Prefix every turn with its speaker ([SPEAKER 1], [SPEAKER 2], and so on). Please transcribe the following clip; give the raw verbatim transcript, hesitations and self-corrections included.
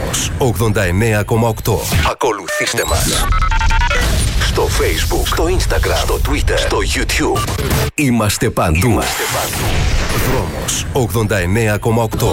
[SPEAKER 1] Δρόμος ογδόντα εννέα κόμμα οκτώ. Ακολουθήστε μας στο Facebook, στο Instagram, στο Twitter, στο YouTube. Είμαστε παντού. Είμαστε παντού. Δρόμος ογδόντα εννέα κόμμα οκτώ.